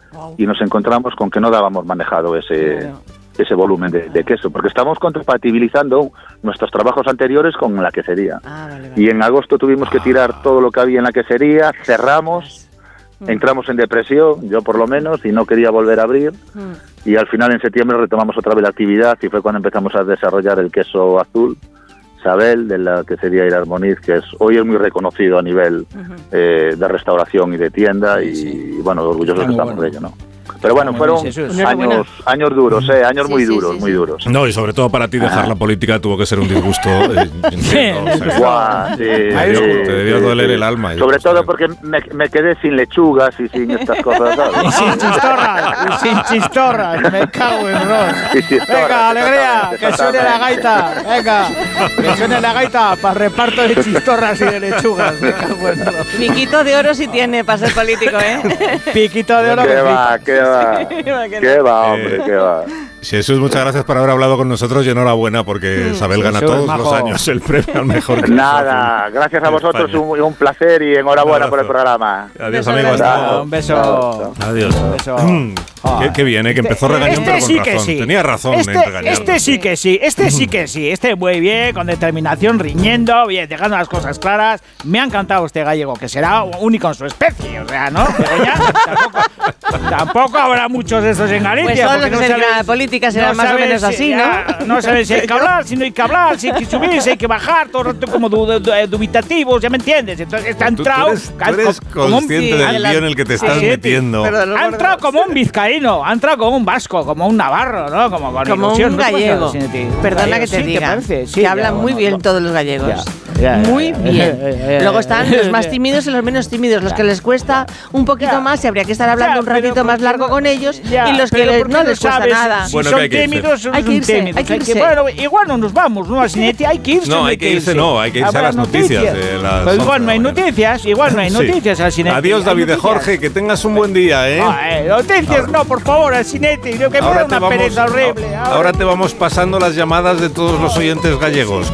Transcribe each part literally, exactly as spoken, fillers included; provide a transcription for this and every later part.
wow. y nos encontramos con que no dábamos manejado ese, claro. ese volumen de, de queso, porque estamos compatibilizando nuestros trabajos anteriores con la quesería. Ah, vale, vale. Y en agosto tuvimos que tirar todo lo que había en la quesería, cerramos, mm. entramos en depresión, yo por lo menos, y no quería volver a abrir. Mm. Y al final en septiembre retomamos otra vez la actividad y fue cuando empezamos a desarrollar el queso azul, Sabel, de la quesería Irarmoniz, que es hoy es muy reconocido a nivel uh-huh. eh, de restauración y de tienda, y, sí. y bueno, orgullosos estamos bueno. de ello, ¿no? Pero bueno, fueron años, años duros, eh, años sí, muy duros, sí, sí, muy duros. No, y sobre todo para ti dejar ah. la política tuvo que ser un disgusto. Eh, entiendo, o sea, Guau, sí, sí, sí, te debió sí, doler sí. el alma. Sobre todo porque me, me quedé sin lechugas y sin estas cosas, ¿sabes? Y sin chistorras, y sin chistorras, me cago en Ron. Venga, alegría, que suene la gaita, venga, que suene la gaita para reparto de chistorras y de lechugas, me cago en Ron. Piquito de oro sí tiene para ser político, ¿eh? Piquito de oro. ¿Qué va, qué va? ¿Qué va, hombre? Eh, ¿Qué va? Jesús, muchas gracias por haber hablado con nosotros y enhorabuena porque Sabel sí, gana todos majo. los años el premio al mejor queso. Nada, gracias a vosotros, un, un placer y enhorabuena un por el programa. Adiós, amigos. Un beso. Adiós. Un beso. Qué, qué bien, ¿eh? Que empezó regañón, este pero con sí razón. Sí. Tenía razón este, en regañar. Este sí que sí, este sí que sí. Este muy bien, con determinación, riñendo, bien, dejando las cosas claras. Me ha encantado este gallego, que será único en su especie, o sea, ¿no? Pero ya tampoco, tampoco habrá muchos de esos en Galicia. Pues todos los que no se dedican a la política serán no más o menos así, ¿no? Ya, no saben si hay que hablar, si no hay que hablar, si hay que subir, si hay que bajar, todo el rato como du, du, du, dubitativos, ¿ya me entiendes? Entonces está entrado... Tú, tú eres, tú eres consciente un, del lío en el que te estás sí, metiendo. Ha entrado como un vizcaíno, ha entrado como un vasco, como un navarro, ¿no? Como, con como ilusión, un ¿no? gallego. Perdona que te sí, diga, parece, sí, que hablan ya, muy bueno, bien bueno. todos los gallegos. Ya. Ya, ya, muy ya, bien. ya, ya, ya, Luego están los más tímidos y los menos tímidos, los que les cuesta un poquito ya. más y habría que estar hablando ya, un ratito más largo no, con ellos ya, y los que les, no les cuesta nada. Si bueno, son tímidos, son hay que irse, tímidos. hay que irse. Bueno, igual no nos vamos, ¿no? Así hay que irse. No, hay que irse, no, hay que irse a las noticias. Eh, las pues igual no hay noticias, igual no hay noticias al Cinete. Adiós, David de Jorge, que tengas un buen día, ¿eh? Noticias no, por favor, al Cinete, que me da una pereza horrible. Ahora te vamos pasando las llamadas de todos los oyentes gallegos.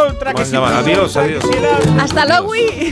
Adiós, adiós. Hasta luego.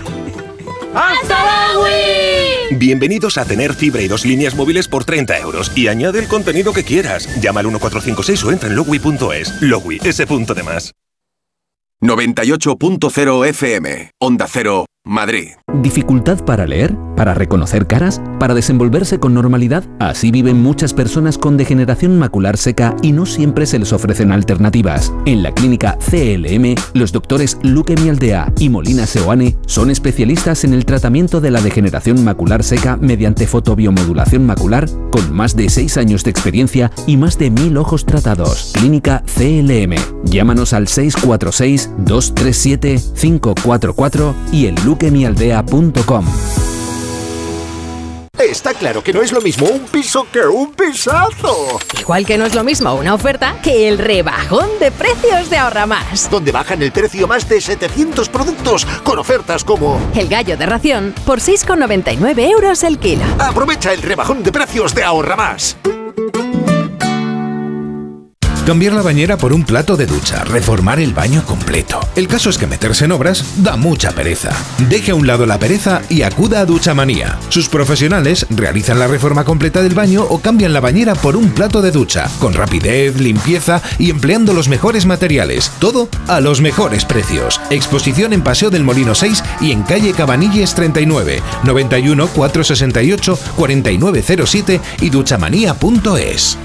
¡Hasta luego! Bienvenidos a tener fibra y dos líneas móviles por treinta euros y añade el contenido que quieras. Llama al uno cuatro cinco seis o entra en logui punto es. Logui, ese punto de más. noventa y ocho punto cero F M, Onda Cero, Madrid. ¿Dificultad para leer? ¿Para reconocer caras? ¿Para desenvolverse con normalidad? Así viven muchas personas con degeneración macular seca y no siempre se les ofrecen alternativas. En la clínica C L M, los doctores Luque Mialdea y Molina Seoane son especialistas en el tratamiento de la degeneración macular seca mediante fotobiomodulación macular, con más de seis años de experiencia y más de mil ojos tratados. Clínica C L M. Llámanos al seis cuatro seis, dos tres siete, cinco cuatro cuatro y en luque mialdea punto com. Está claro que no es lo mismo un piso que un pisazo. Igual que no es lo mismo una oferta que el rebajón de precios de Ahorra Más. Donde bajan el precio más de setecientos productos con ofertas como... El gallo de ración por seis con noventa y nueve euros el kilo. Aprovecha el rebajón de precios de Ahorra Más. Cambiar la bañera por un plato de ducha, reformar el baño completo. El caso es que meterse en obras da mucha pereza. Deje a un lado la pereza y acuda a Duchamanía. Sus profesionales realizan la reforma completa del baño o cambian la bañera por un plato de ducha, con rapidez, limpieza y empleando los mejores materiales. Todo a los mejores precios. Exposición en Paseo del Molino seis y en calle Cabanilles treinta y nueve, noventa y uno, cuatrocientos sesenta y ocho, cuarenta y nueve cero siete y duchamanía punto es.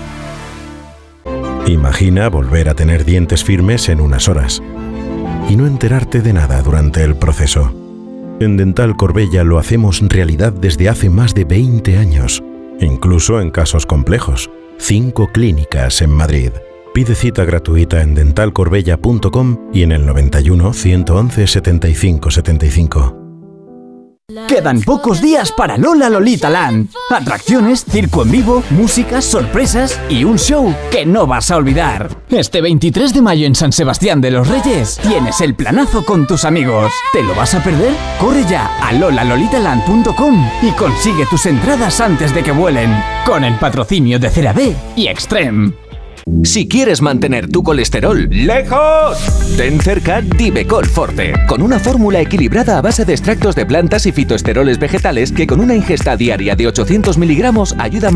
Imagina volver a tener dientes firmes en unas horas y no enterarte de nada durante el proceso. En Dental Corbella lo hacemos realidad desde hace más de veinte años, incluso en casos complejos. Cinco clínicas en Madrid. Pide cita gratuita en dental corbella punto com y en el noventa y uno, ciento once, setenta y cinco setenta y cinco. Quedan pocos días para Lola Lolita Land. Atracciones, circo en vivo, música, sorpresas y un show que no vas a olvidar. Este veintitrés de mayo en San Sebastián de los Reyes tienes el planazo con tus amigos. ¿Te lo vas a perder? Corre ya a lola lolita land punto com y consigue tus entradas antes de que vuelen. Con el patrocinio de CeraVe y Extreme. Si quieres mantener tu colesterol lejos, ten cerca Divecol Forte, con una fórmula equilibrada a base de extractos de plantas y fitoesteroles vegetales que con una ingesta diaria de ochocientos miligramos ayuda a